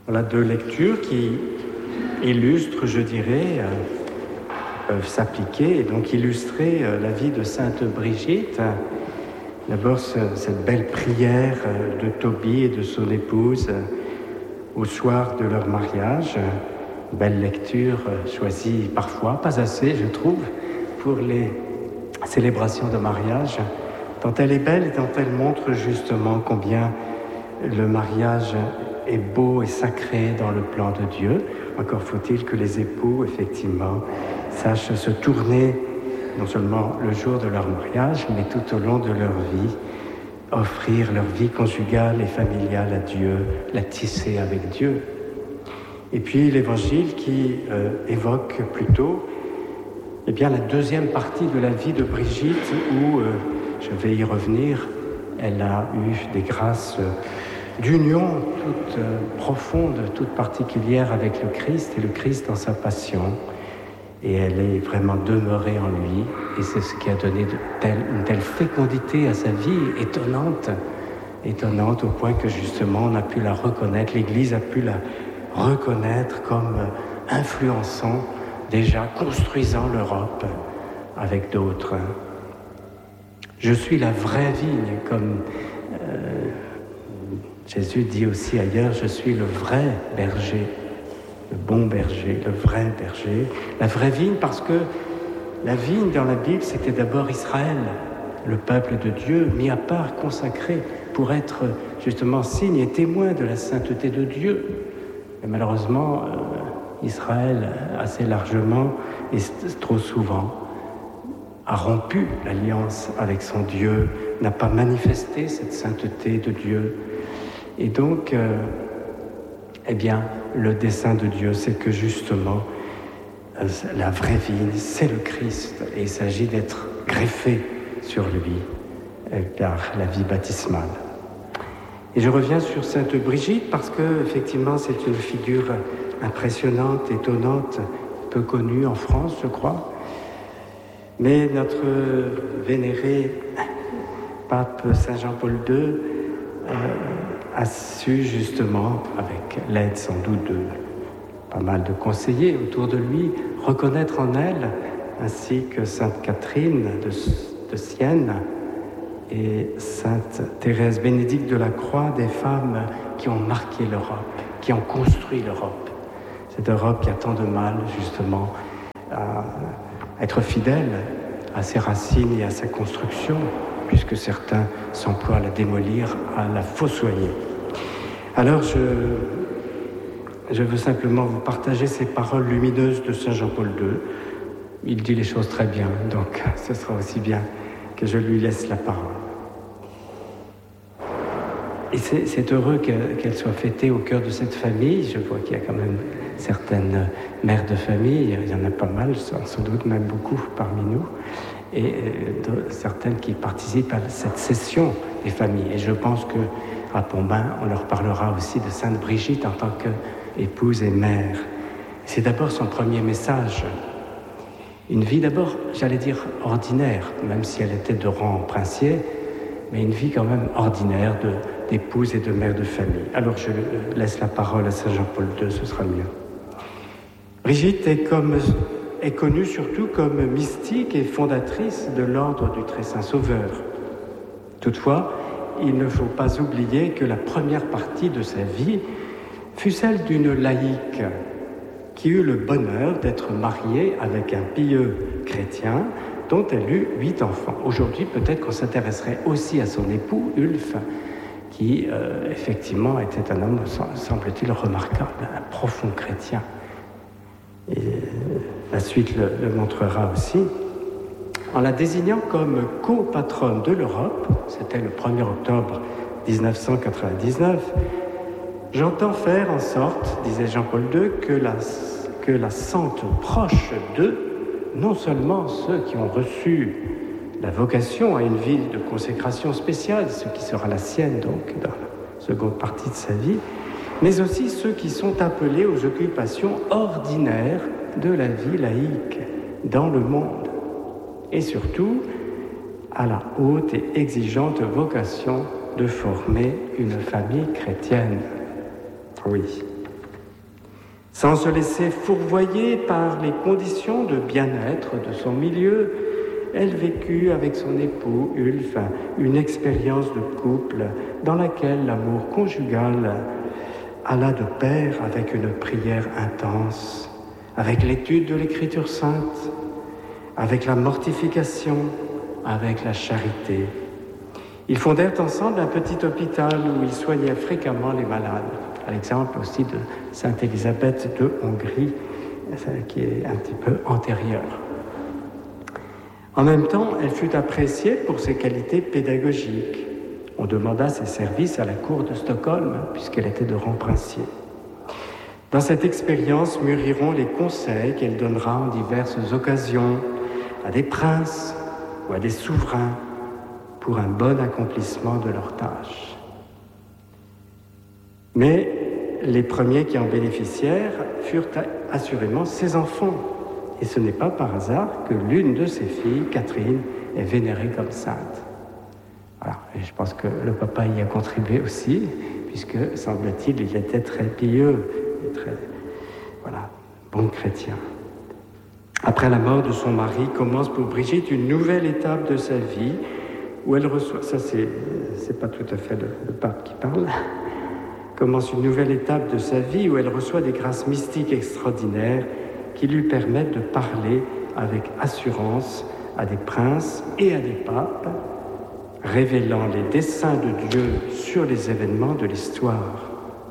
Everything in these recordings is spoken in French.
Voilà deux lectures qui illustrent, je dirais, peuvent s'appliquer et donc illustrer la vie de Sainte Brigitte. D'abord, cette belle prière de Tobie et de son épouse au soir de leur mariage. Belle lecture choisie parfois, pas assez, je trouve, pour les célébrations de mariage. Tant elle est belle et tant elle montre justement combien le mariage est beau et sacré dans le plan de Dieu. Encore faut-il que les époux, effectivement, sachent se tourner, non seulement le jour de leur mariage, mais tout au long de leur vie, offrir leur vie conjugale et familiale à Dieu, la tisser avec Dieu. Et puis l'évangile qui évoque plutôt la deuxième partie de la vie de Brigitte où, je vais y revenir, elle a eu des grâces d'union toute profonde, toute particulière avec le Christ et le Christ dans sa passion. Et elle est vraiment demeurée en lui. Et c'est ce qui a donné une telle fécondité à sa vie, étonnante au point que justement on a pu la reconnaître, l'Église a pu la reconnaître comme influençant, déjà construisant l'Europe avec d'autres. Je suis la vraie vigne, comme Jésus dit aussi ailleurs, je suis le vrai berger, le bon berger, le vrai berger. La vraie vigne parce que la vigne dans la Bible, c'était d'abord Israël, le peuple de Dieu, mis à part, consacré, pour être justement signe et témoin de la sainteté de Dieu. Et malheureusement, Israël, assez largement et trop souvent, a rompu l'alliance avec son Dieu, n'a pas manifesté cette sainteté de Dieu. Et donc, le dessein de Dieu, c'est que justement, la vraie vigne, c'est le Christ. Et il s'agit d'être greffé sur lui par la vie baptismale. Et je reviens sur Sainte Brigitte parce que, effectivement, c'est une figure impressionnante, étonnante, peu connue en France, je crois. Mais notre vénéré pape Saint Jean-Paul II a su justement, avec l'aide sans doute de pas mal de conseillers autour de lui, reconnaître en elle, ainsi que Sainte Catherine de Sienne et Sainte Thérèse Bénédicte de la Croix, des femmes qui ont marqué l'Europe, qui ont construit l'Europe. Cette Europe qui a tant de mal, justement, à être fidèle à ses racines et à sa construction, puisque certains s'emploient à la démolir, à la fossoyer. Alors, je veux simplement vous partager ces paroles lumineuses de Saint Jean-Paul II. Il dit les choses très bien, donc ce sera aussi bien que je lui laisse la parole. Et c'est heureux qu'elle soit fêtée au cœur de cette famille. Je vois qu'il y a quand même certaines mères de famille, il y en a pas mal, sans doute même beaucoup parmi nous, et certaines qui participent à cette session des familles. Et je pense qu'à Pontbain, on leur parlera aussi de Sainte Brigitte en tant qu'épouse et mère. C'est d'abord son premier message. Une vie d'abord, j'allais dire ordinaire, même si elle était de rang princier, mais une vie quand même ordinaire d'épouse et de mère de famille. Alors je laisse la parole à Saint Jean-Paul II, ce sera mieux. Brigitte est connue surtout comme mystique et fondatrice de l'ordre du Très Saint Sauveur. Toutefois, il ne faut pas oublier que la première partie de sa vie fut celle d'une laïque qui eut le bonheur d'être mariée avec un pieux chrétien dont elle eut 8 enfants. Aujourd'hui, peut-être qu'on s'intéresserait aussi à son époux, Ulf, qui effectivement était un homme, semble-t-il, remarquable, un profond chrétien. Et la suite le montrera aussi. En la désignant comme co-patronne de l'Europe, c'était le 1er octobre 1999, j'entends faire en sorte, disait Jean-Paul II, que la sente proche d'eux, non seulement ceux qui ont reçu la vocation à une vie de consécration spéciale, ce qui sera la sienne donc dans la seconde partie de sa vie, mais aussi ceux qui sont appelés aux occupations ordinaires de la vie laïque dans le monde, et surtout à la haute et exigeante vocation de former une famille chrétienne. Oui. Sans se laisser fourvoyer par les conditions de bien-être de son milieu, elle vécut avec son époux Ulf une expérience de couple dans laquelle l'amour conjugal alla de pair avec une prière intense, avec l'étude de l'Écriture sainte, avec la mortification, avec la charité. Ils fondèrent ensemble un petit hôpital où ils soignaient fréquemment les malades. À l'exemple aussi de Sainte Élisabeth de Hongrie, qui est un petit peu antérieure. En même temps, elle fut appréciée pour ses qualités pédagogiques. On demanda ses services à la cour de Stockholm, puisqu'elle était de rang princier. Dans cette expérience mûriront les conseils qu'elle donnera en diverses occasions à des princes ou à des souverains pour un bon accomplissement de leurs tâches. Mais les premiers qui en bénéficièrent furent assurément ses enfants. Et ce n'est pas par hasard que l'une de ses filles, Catherine, est vénérée comme sainte. Voilà. Et je pense que le papa y a contribué aussi, puisque, semble-t-il, il était très pieux et très, bon chrétien. Après la mort de son mari, commence pour Brigitte une nouvelle étape de sa vie, où elle reçoit, ça c'est pas tout à fait le pape qui parle, commence une nouvelle étape de sa vie où elle reçoit des grâces mystiques extraordinaires qui lui permettent de parler avec assurance à des princes et à des papes, révélant les desseins de Dieu sur les événements de l'histoire.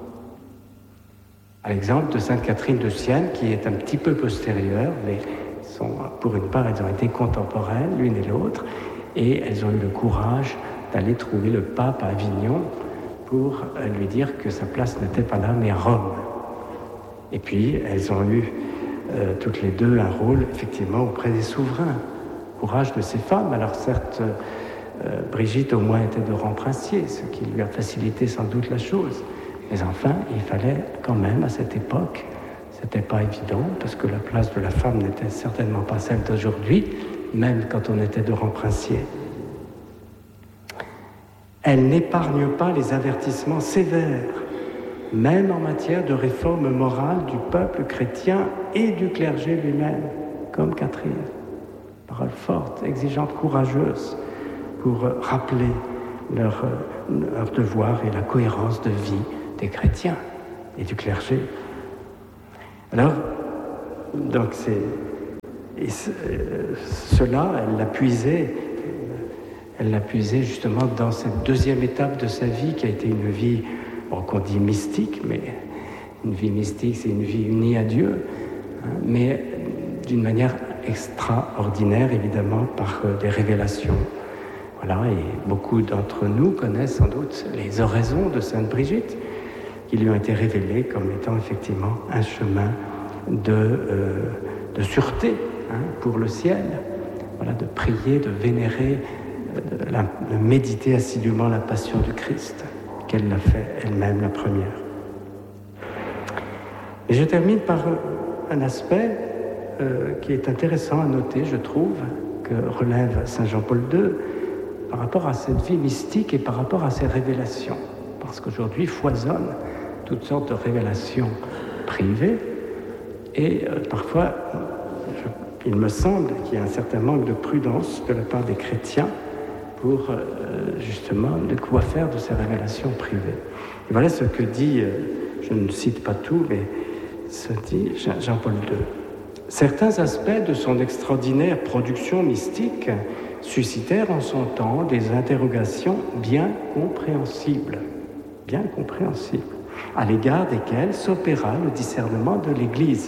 À l'exemple de Sainte Catherine de Sienne, qui est un petit peu postérieure, mais pour une part, elles ont été contemporaines, l'une et l'autre, et elles ont eu le courage d'aller trouver le pape à Avignon pour lui dire que sa place n'était pas là, mais à Rome. Et puis, elles ont eu toutes les deux un rôle, effectivement, auprès des souverains. Courage de ces femmes. Alors certes, Brigitte au moins était de rang princier, ce qui lui a facilité sans doute la chose. Mais enfin, il fallait quand même, à cette époque, c'était pas évident, parce que la place de la femme n'était certainement pas celle d'aujourd'hui, même quand on était de rang princier. Elle n'épargne pas les avertissements sévères, même en matière de réforme morale du peuple chrétien et du clergé lui-même, comme Catherine. Parole forte, exigeante, courageuse, pour rappeler leur devoir et la cohérence de vie des chrétiens et du clergé. Alors, donc cela, elle l'a puisé justement dans cette deuxième étape de sa vie qui a été une vie, qu'on dit mystique, mais une vie mystique, c'est une vie unie à Dieu, mais d'une manière extraordinaire, évidemment, par des révélations. Voilà, et beaucoup d'entre nous connaissent sans doute les oraisons de Sainte Brigitte, qui lui ont été révélées comme étant effectivement un chemin de sûreté pour le ciel. Voilà, de prier, de vénérer, de méditer assidûment la passion du Christ, qu'elle l'a fait elle-même la première. Et je termine par un aspect qui est intéressant à noter, je trouve, que relève Saint Jean-Paul II par rapport à cette vie mystique et par rapport à ses révélations. Parce qu'aujourd'hui foisonnent toutes sortes de révélations privées et parfois, il me semble qu'il y a un certain manque de prudence de la part des chrétiens pour justement de quoi faire de ces révélations privées. Et voilà ce que dit, je ne cite pas tout, mais ce dit Jean-Paul II. Certains aspects de son extraordinaire production mystique suscitèrent en son temps des interrogations bien compréhensibles, à l'égard desquelles s'opéra le discernement de l'Église.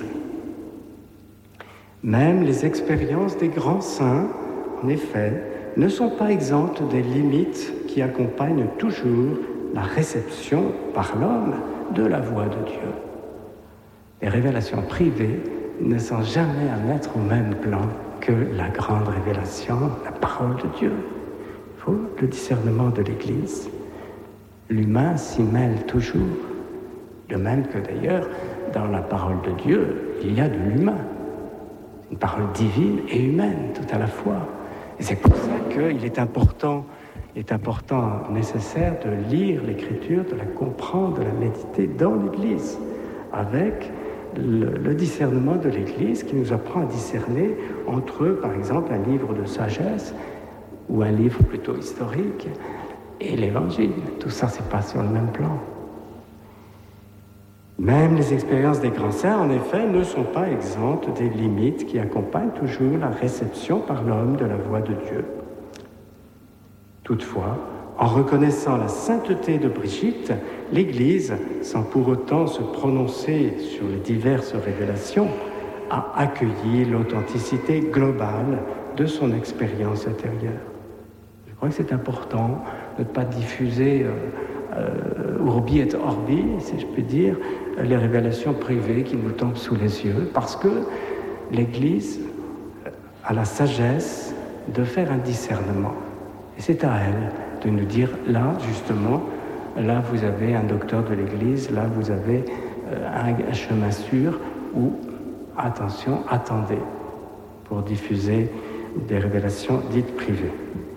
Même les expériences des grands saints, en effet, ne sont pas exemptes des limites qui accompagnent toujours la réception par l'homme de la voix de Dieu. Les révélations privées ne sont jamais à mettre au même plan que la grande révélation, la parole de Dieu. Il faut le discernement de l'Église. L'humain s'y mêle toujours, de même que d'ailleurs, dans la parole de Dieu, il y a de l'humain. Une parole divine et humaine, tout à la fois. Et c'est pour ça qu'il est important, nécessaire de lire l'Écriture, de la comprendre, de la méditer dans l'Église, avec le discernement de l'Église qui nous apprend à discerner entre, par exemple, un livre de sagesse ou un livre plutôt historique et l'Évangile. Tout ça, c'est pas sur le même plan. Même les expériences des grands saints, en effet, ne sont pas exemptes des limites qui accompagnent toujours la réception par l'homme de la voix de Dieu. Toutefois, en reconnaissant la sainteté de Brigitte, l'Église, sans pour autant se prononcer sur les diverses révélations, a accueilli l'authenticité globale de son expérience intérieure. Je crois que c'est important de ne pas diffuser urbi et orbi, si je peux dire, les révélations privées qui nous tombent sous les yeux, parce que l'Église a la sagesse de faire un discernement. Et c'est à elle de nous dire, là, justement, là, vous avez un docteur de l'Église, là, vous avez un chemin sûr, ou, attention, attendez, pour diffuser des révélations dites privées.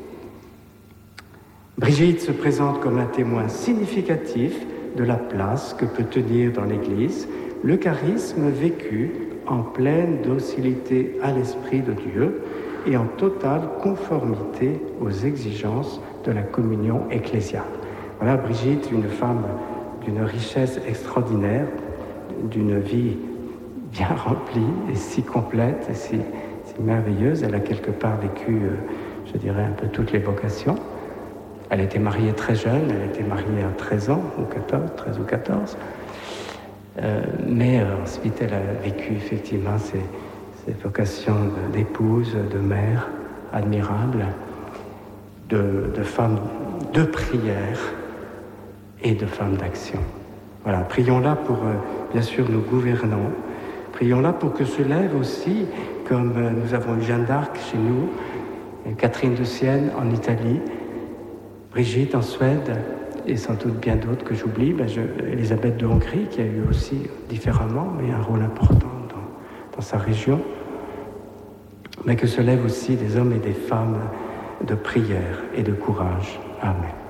Brigitte se présente comme un témoin significatif de la place que peut tenir dans l'Église le charisme vécu en pleine docilité à l'Esprit de Dieu et en totale conformité aux exigences de la communion ecclésiale. Voilà Brigitte, une femme d'une richesse extraordinaire, d'une vie bien remplie et si complète et si merveilleuse. Elle a quelque part vécu, je dirais, un peu toutes les vocations. Elle était mariée très jeune, elle était mariée à 13 ans, ou 14, 13 ou 14. Mais ensuite, elle a vécu effectivement ces vocations d'épouse, de mère admirable, de femme de prière et de femme d'action. Voilà, prions-la pour, bien sûr, nos gouvernants. Prions-la pour que se lève aussi, comme nous avons eu Jeanne d'Arc chez nous, et Catherine de Sienne en Italie, Brigitte en Suède, et sans doute bien d'autres que j'oublie, Élisabeth de Hongrie, qui a eu aussi différemment, mais un rôle important dans sa région, mais que se lèvent aussi des hommes et des femmes de prière et de courage. Amen.